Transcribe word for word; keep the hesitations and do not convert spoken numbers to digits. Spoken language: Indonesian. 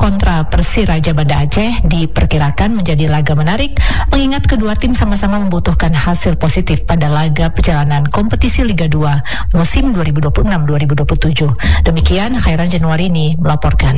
kontra Persiraja Banda Aceh diperkirakan menjadi laga menarik mengingat kedua tim sama-sama membutuhkan hasil positif pada laga perjalanan kompetisi Liga dua musim dua ribu dua puluh enam dua ribu dua puluh tujuh. Demikian Khairan Januarini melaporkan.